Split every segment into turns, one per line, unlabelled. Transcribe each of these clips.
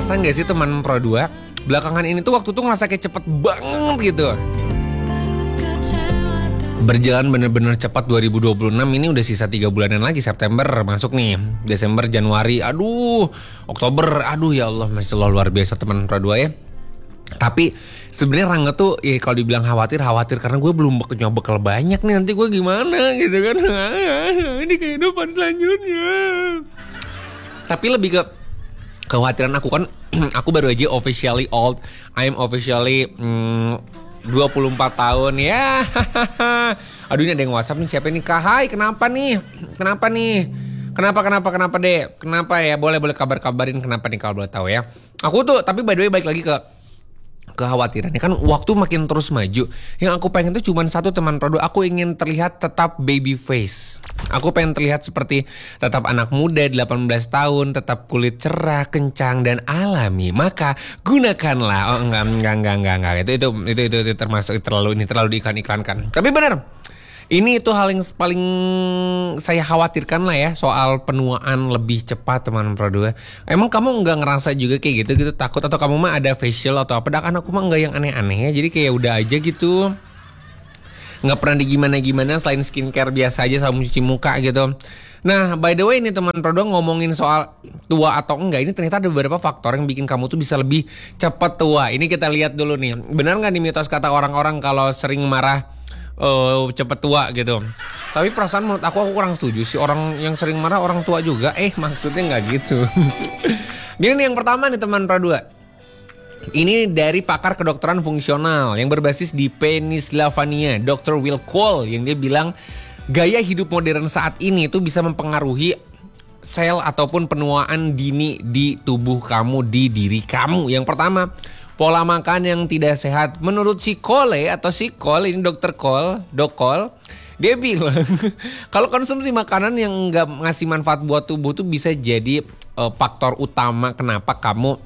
ngerasain gak sih teman Pro 2? Belakangan ini tuh waktu tuh ngerasa kayak cepet banget gitu. Berjalan bener-bener cepat 2026, ini udah sisa 3 bulanan lagi. September masuk nih, Desember, Januari, aduh, Oktober, aduh ya Allah, masya Allah luar biasa teman Pro 2 ya. Tapi sebenarnya Rangga tuh ya kalau dibilang khawatir karena gue belum bekal banyak nih, nanti gue gimana gitu kan. Ini kehidupan selanjutnya. Tapi lebih ke kekhawatiran aku kan, aku baru aja officially old. I'm officially 24 tahun ya. Aduh ini ada yang WhatsApp nih, siapa nih Kak? Hai, kenapa nih? Kenapa deh? Kenapa ya? Boleh kabarin kenapa nih kalau boleh tahu ya. Aku tuh tapi by the way balik lagi ke kekhawatirannya kan waktu makin terus maju. Yang aku pengen tuh cuma satu teman Pro 2, aku ingin terlihat tetap baby face. Aku pengen terlihat seperti tetap anak muda 18 tahun, tetap kulit cerah, kencang dan alami. Maka gunakanlah. Oh enggak. Itu termasuk terlalu diiklan-iklankan. Tapi benar. Ini itu hal yang paling saya khawatirkan lah ya, soal penuaan lebih cepat teman Pro 2. Emang kamu nggak ngerasa juga kayak gitu takut, atau kamu mah ada facial atau apa? Kan aku mah nggak yang aneh-aneh ya, jadi kayak udah aja gitu. Nggak pernah digimana-gimana selain skincare biasa aja sama cuci muka gitu. Nah by the way ini teman Pro 2 ngomongin soal tua atau enggak, ini ternyata ada beberapa faktor yang bikin kamu tuh bisa lebih cepat tua. Ini kita lihat dulu nih, benar nggak nih mitos kata orang-orang kalau sering marah cepet tua gitu. Tapi perasaan menurut aku kurang setuju sih, orang yang sering marah orang tua juga. Maksudnya nggak gitu. Gini nih, yang pertama nih teman Pro 2. Ini dari pakar kedokteran fungsional yang berbasis di Pennsylvania, Dr. Will Cole, yang dia bilang gaya hidup modern saat ini itu bisa mempengaruhi sel ataupun penuaan dini di tubuh kamu, di diri kamu. Yang pertama, pola makan yang tidak sehat. Menurut si Cole atau si Cole, ini Dr. Cole, Dok Cole, dia bilang kalau konsumsi makanan yang nggak ngasih manfaat buat tubuh tuh bisa jadi faktor utama kenapa kamu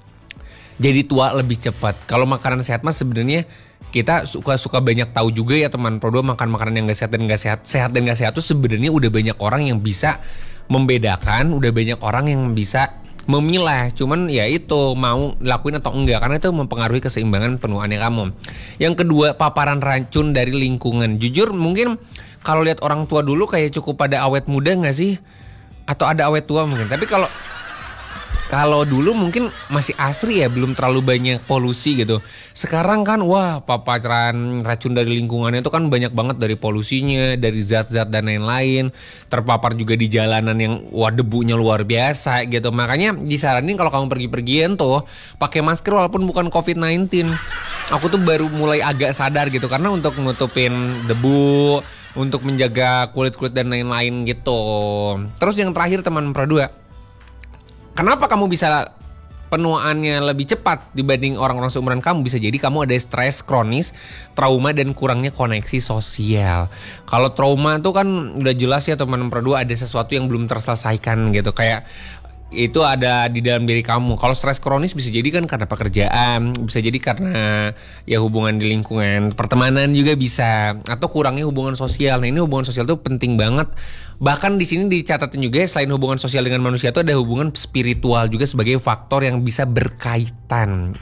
jadi tua lebih cepat. Kalau makanan sehat mah sebenarnya kita suka banyak tahu juga ya teman Pro 2, makan makanan yang nggak sehat dan nggak sehat dan nggak sehat tuh sebenarnya udah banyak orang yang bisa membedakan, udah banyak orang yang bisa memilah, cuman ya itu mau lakuin atau enggak, karena itu mempengaruhi keseimbangan penuaannya kamu. Yang kedua, paparan racun dari lingkungan. Jujur mungkin kalau lihat orang tua dulu kayak cukup pada awet muda nggak sih, atau ada awet tua mungkin. Tapi kalau dulu mungkin masih asri ya, belum terlalu banyak polusi gitu. Sekarang kan wah, paparan racun dari lingkungannya itu kan banyak banget, dari polusinya, dari zat-zat dan lain-lain. Terpapar juga di jalanan yang wah debunya luar biasa gitu. Makanya disaranin kalau kamu pergi-pergian tuh pakai masker walaupun bukan COVID-19. Aku tuh baru mulai agak sadar gitu, karena untuk nutupin debu, untuk menjaga kulit-kulit dan lain-lain gitu. Terus yang terakhir teman Pro 2. Kenapa kamu bisa penuaannya lebih cepat dibanding orang-orang seumuran kamu? Bisa jadi kamu ada stres kronis, trauma, dan kurangnya koneksi sosial. Kalau trauma tuh kan udah jelas ya teman Pro 2, ada sesuatu yang belum terselesaikan gitu. Kayak itu ada di dalam diri kamu. Kalau stres kronis bisa jadi kan karena pekerjaan, bisa jadi karena ya hubungan di lingkungan, pertemanan juga bisa, atau kurangnya hubungan sosial. Nah ini hubungan sosial tuh penting banget. Bahkan di sini dicatatin juga selain hubungan sosial dengan manusia tuh ada hubungan spiritual juga sebagai faktor yang bisa berkaitan.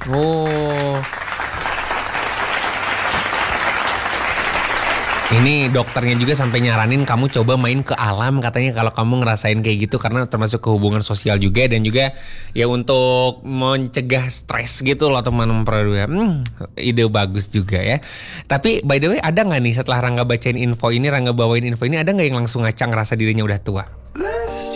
Ini dokternya juga sampai nyaranin kamu coba main ke alam katanya kalau kamu ngerasain kayak gitu, karena termasuk ke hubungan sosial juga, dan juga ya untuk mencegah stres gitu loh teman-teman Pro 2. Ide bagus juga ya. Tapi by the way, ada nggak nih setelah Rangga bacain info ini, Rangga bawain info ini, ada nggak yang langsung ngacang ngerasa dirinya udah tua?